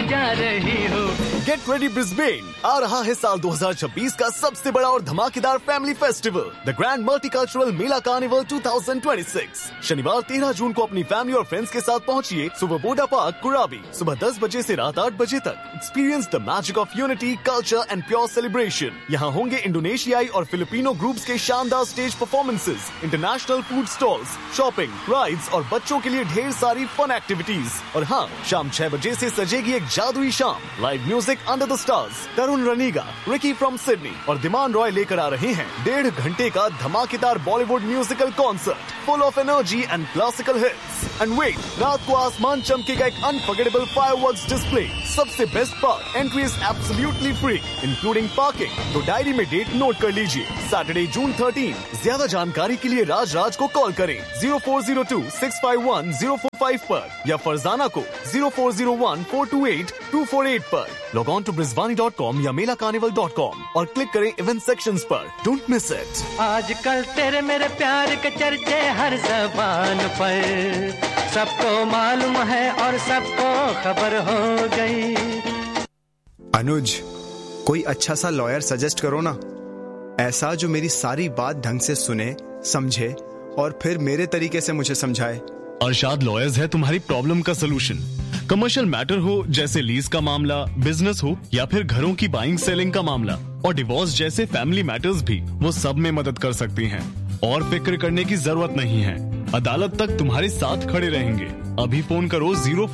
जा रही हो। गेट रेडी ब्रिस्बेन, आ रहा है साल 2026 का सबसे बड़ा और धमाकेदार family festival, the grand multicultural Mela carnival 2026। शनिवार 13 जून को अपनी फैमिली और फ्रेंड्स के साथ पहुंचिए सुबह बोडा पार्क कुराबी, सुबह 10 बजे से रात 8 बजे तक। Experience the magic of unity, culture and pure celebration. यहाँ होंगे इंडोनेशियाई और फिलिपिनो ग्रुप्स के शानदार stage performances, international food stalls, shopping, rides और बच्चों के लिए ढेर सारी फन एक्टिविटीज। और हाँ, शाम 6 बजे से सजेगी एक जादुई शाम। Live music under the stars, Tarun रनीगा, Ricky from Sydney और दिमान रॉय लेकर आ रहे हैं 1.5 घंटे का धमाकेदार Bollywood musical concert full of energy and classical hits. And wait, रात को आसमान चमकेगा एक अनफॉरगेटेबल फायरवर्क्स डिस्प्ले। सबसे best part, entry is absolutely free including parking. तो डायरी में डेट नोट कर लीजिए, सैटरडे जून 13। ज्यादा जानकारी के लिए राज को कॉल करें 0402-651-045 पर या फरजाना को 0401-428-248 पर। लॉग ऑन टू brisbane.com या melacarnival.com और क्लिक करें इवेंट सेक्शंस पर। Don't miss it. आजकल तेरे मेरे प्यार के चर्चे हर ज़बान पर, सबको मालूम है और सबको खबर हो गई। अनुज, कोई अच्छा सा लॉयर सजेस्ट करो ना, ऐसा जो मेरी सारी बात ढंग से सुने, समझे और फिर मेरे तरीके से मुझे समझाए। अरशाद लॉयर्स है तुम्हारी प्रॉब्लम का सलूशन। कमर्शियल मैटर हो जैसे लीज का मामला, बिजनेस हो या फिर घरों की बाइंग सेलिंग का मामला और डिवोर्स जैसे फैमिली मैटर्स भी, वो सब में मदद कर सकती हैं। और फिक्र करने की जरूरत नहीं है, अदालत तक तुम्हारे साथ खड़े रहेंगे। अभी फोन करो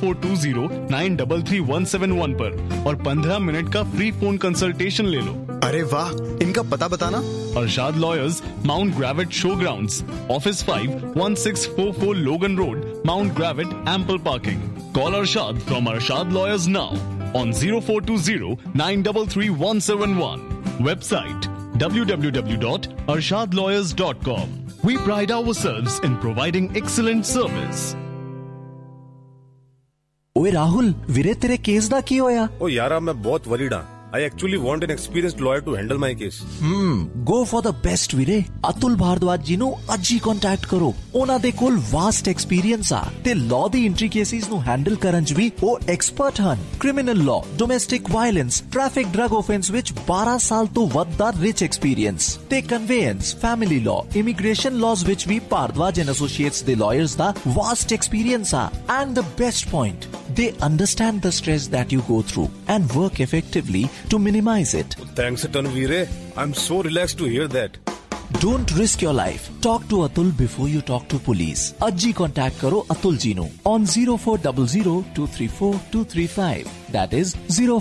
0420-933-171 पर और 15 मिनट का फ्री फोन कंसल्टेशन ले लो। अरे वाह, इनका पता बताना। Arshad lawyers, mount ग्रेविट show grounds, office 5, 1644 लोगन road, mount ग्रेविट, ample parking. Call Arshad from Arshad Lawyers now on 0420-933-171. Website www.arshadlawyers.com. We pride ourselves in providing excellent service. ओए राहुल, वीरे तेरे केस दा की होया? ओ यारा, मैं बहुत वरीड हां। I actually want an experienced lawyer to handle my case. Go for the best ਵੀਰੇ। ਅਤੁਲ ਭਾਰਦਵਾਜ ਜੀ ਨੂੰ ਅੱਜ ਹੀ ਕੰਟੈਕਟ ਕਰੋ। ਉਹਨਾਂ ਦੇ ਕੋਲ ਵਾਸਟ ਐਕਸਪੀਰੀਅੰਸ ਆ ਤੇ ਲਾਅ ਦੀ ਐਂਟਰੀ ਕੇਸਿਸ ਨੂੰ ਹੈਂਡਲ ਕਰਨ 'ਚ ਵੀ ਉਹ ਐਕਸਪਰਟ ਹਨ। Criminal law, domestic violence, traffic drug offence ਵਿੱਚ 12 ਸਾਲ ਤੋਂ ਵੱਧ ਦਾ ਰਿਚ ਐਕਸਪੀਰੀਅੰਸ ਤੇ ਕਨਵੇਅੰਸ, ਫੈਮਿਲੀ ਲਾਅ, ਇਮੀਗ੍ਰੇਸ਼ਨ ਲਾਜ਼ ਵਿੱਚ ਵੀ ਭਾਰਦਵਾਜ ਐਂਡ ਐਸੋਸੀਏਟਸ ਦੇ ਲਾਇਰਸ ਦਾ ਵਾਸਟ ਐਕਸਪੀਰੀਅੰਸ ਆ। And the best point, they understand the stress that you go through and work effectively to minimize it. Thanks a ton, Veere. I'm so relaxed to hear that. Don't risk your life. Talk to Atul before you talk to police. Ajji contact karo Atul ji nu on 0400-234-235. That is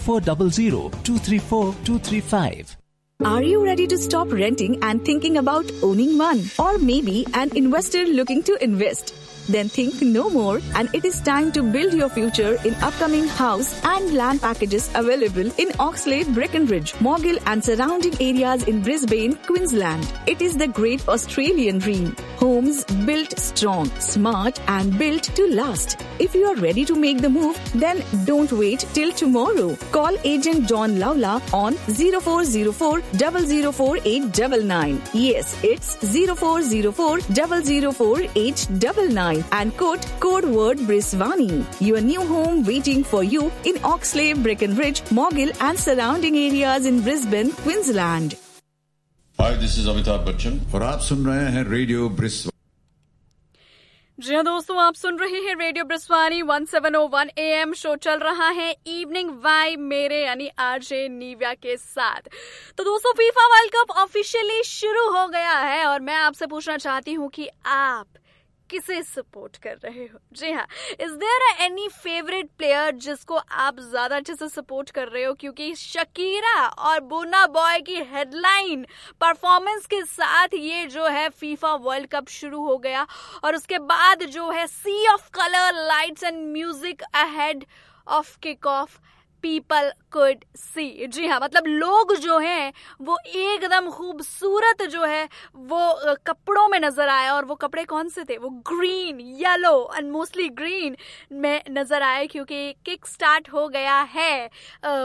0400-234-235. Are you ready to stop renting and thinking about owning one? Or maybe an investor looking to invest? Then think no more, and it is time to build your future in upcoming house and land packages available in Oxlade, Breckenridge, Morgill and surrounding areas in Brisbane, Queensland. It is the great Australian dream. Homes built strong, smart and built to last. If you are ready to make the move, then don't wait till tomorrow. Call agent John Lawla on 0404-004-899. Yes, it's 0404-004-899. And quote code word Brisbane. Your new home waiting for you in Oxlade, Breckenridge, Morgill and surrounding areas in Brisbane, Queensland. Hi, this is Amitabh Bachchan और आप सुन रहे हैं radio Brisbane. जी हाँ दोस्तों, आप सुन रहे हैं radio Brisbane 1701 AM। Show चल रहा है इवनिंग वाइब मेरे यानी आरजे नीव्या के साथ। तो दोस्तों, फीफा वर्ल्ड कप ऑफिशियली शुरू हो गया है और मैं आपसे पूछना चाहती हूँ कि आप किसे सपोर्ट कर रहे हो? जी हाँ, is there any favourite player जिसको आप ज्यादा अच्छे से सपोर्ट कर रहे हो? क्योंकि शकीरा और बुना बॉय की हेडलाइन परफॉर्मेंस के साथ ये जो है फीफा वर्ल्ड कप शुरू हो गया और उसके बाद जो है सी of colour, lights and music ahead of kick off people could see. जी हाँ, मतलब लोग जो हैं वो एकदम खूबसूरत जो है वो कपड़ों में नजर आए और वो कपड़े कौन से थे? वो green, yellow and mostly green में नजर आए क्योंकि किक स्टार्ट हो गया है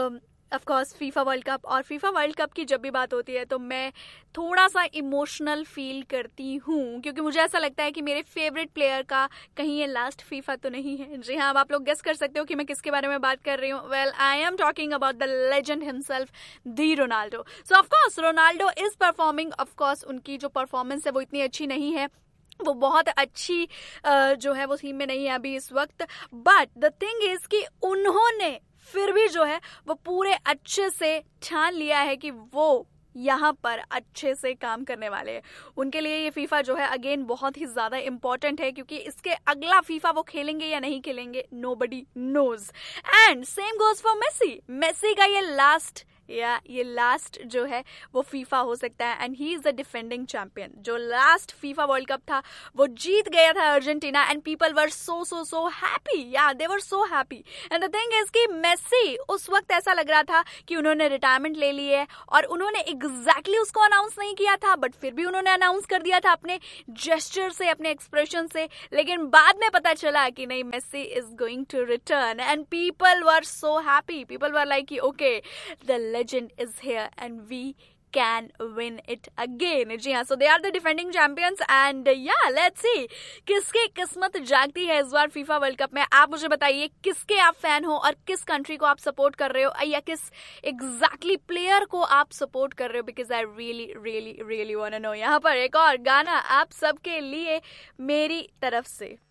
of course FIFA world cup, और फीफा वर्ल्ड कप की जब भी बात होती है तो मैं थोड़ा सा इमोशनल फील करती हूँ, क्योंकि मुझे ऐसा लगता है कि मेरे फेवरेट प्लेयर का कहीं ये लास्ट फीफा तो नहीं है। जी हाँ, अब आप लोग गेस कर सकते हो कि मैं किसके बारे में बात कर रही हूँ। Well, I am talking about the legend himself, the Ronaldo. So of course Ronaldo is performing, of course उनकी जो परफॉर्मेंस है वो इतनी अच्छी नहीं है, वो बहुत अच्छी जो है वो टीम में नहीं है अभी इस वक्त, बट द थिंग इज कि उन्होंने फिर भी जो है वो पूरे अच्छे से ठान लिया है कि वो यहाँ पर अच्छे से काम करने वाले हैं। उनके लिए ये फीफा जो है अगेन बहुत ही ज्यादा इंपॉर्टेंट है, क्योंकि इसके अगला फीफा वो खेलेंगे या नहीं खेलेंगे nobody knows. And same goes for Messi का ये लास्ट जो है वो फीफा हो सकता है, and he is the defending champion. जो लास्ट फीफा वर्ल्ड कप था वो जीत गया था Argentina, and people were so happy, या दे वर so happy. And the thing is कि मेसी उस वक्त ऐसा लग रहा था कि उन्होंने रिटायरमेंट ले ली है, और उन्होंने एग्जैक्टली उसको अनाउंस नहीं किया था, बट फिर भी उन्होंने अनाउंस कर दिया था अपने जेस्चर से, अपने एक्सप्रेशन से। लेकिन बाद में पता चला कि नहीं, Messi is going to return, and people were so happy. People were like okay, the legend is here and we can win it again. जी हाँ, so they are the defending champions and yeah, let's see किसकी किस्मत जागती है इस बार FIFA world cup में। आप मुझे बताइए किसके आप फैन हो और किस कंट्री को आप सपोर्ट कर रहे हो, या किस एग्जैक्टली प्लेयर को आप सपोर्ट कर रहे हो, because I really want to know. यहाँ पर एक और गाना आप सबके लिए मेरी तरफ से।